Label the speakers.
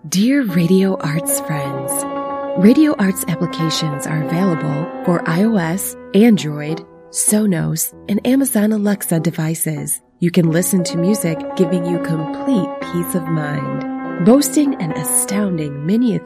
Speaker 1: Dear Radio Arts friends, Radio Arts applications are available for iOS, Android, Sonos, and Amazon Alexa devices. You can listen to music, giving you complete peace of mind. Boasting an astounding mini